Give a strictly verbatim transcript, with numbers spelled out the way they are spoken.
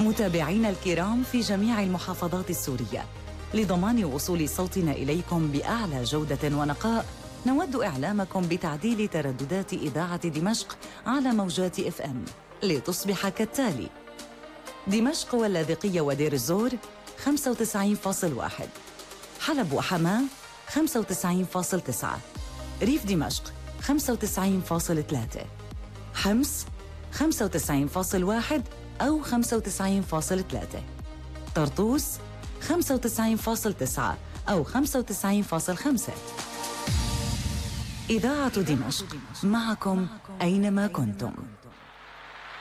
متابعينا الكرام في جميع المحافظات السورية، لضمان وصول صوتنا إليكم بأعلى جودة ونقاء، نود إعلامكم بتعديل ترددات إذاعة دمشق على موجات إف إم لتصبح كالتالي: دمشق واللاذقية ودير الزور خمسة وتسعين فاصل واحد، حلب وحماة خمسة وتسعين فاصل تسعة، ريف دمشق خمسة وتسعين فاصل ثلاثة، حمص خمسة وتسعين فاصل واحد أو خمسة وتسعين فاصل ثلاثة، طرطوس خمسة وتسعين فاصل تسعة أو خمسة وتسعين فاصل خمسة. إذاعة دمشق معكم أينما كنتم.